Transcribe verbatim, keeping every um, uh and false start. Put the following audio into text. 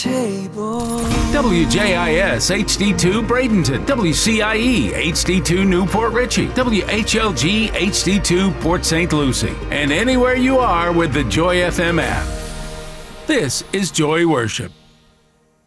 table. W J I S H D two Bradenton, W C I E H D two Newport Richey, W H L G H D two Port Saint Lucie, and anywhere you are with the Joy F M app. This is Joy Worship.